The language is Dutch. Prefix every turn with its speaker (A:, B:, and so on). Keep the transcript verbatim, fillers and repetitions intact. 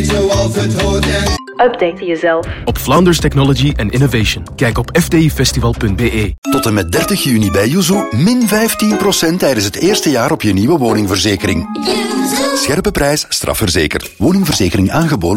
A: niet zoals het hoort en...
B: Update jezelf
C: op Flanders Technology and Innovation. Kijk op f t i festival punt b e.
D: Tot en met dertig juni bij Yuzu min vijftien procent tijdens het eerste jaar op je nieuwe woningverzekering. Scherpe prijs, strafverzekerd. Woningverzekering aangeboden